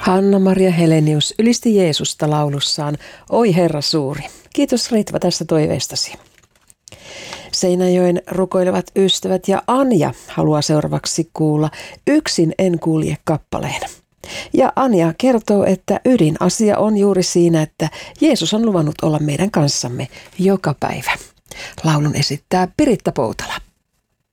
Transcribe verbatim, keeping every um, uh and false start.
Hanna-Maria Helenius ylisti Jeesusta laulussaan Oi Herra suuri. Kiitos Ritva tästä toiveestasi. Seinäjoen rukoilevat ystävät ja Anja haluaa seuraavaksi kuulla Yksin en kulje kappaleen. Ja Anja kertoo, että ydinasia on juuri siinä, että Jeesus on luvannut olla meidän kanssamme joka päivä. Laulun esittää Piritta Poutala.